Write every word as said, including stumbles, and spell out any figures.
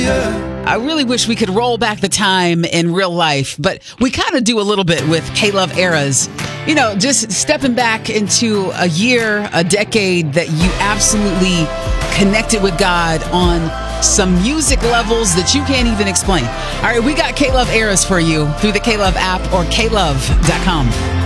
I really wish we could roll back the time in real life, but we kind of do a little bit with K-Love eras. You know, just stepping back into a year, a decade that you absolutely connected with God on some music levels that you can't even explain. All right, we got K-Love eras for you through the K-Love app or K love dot com.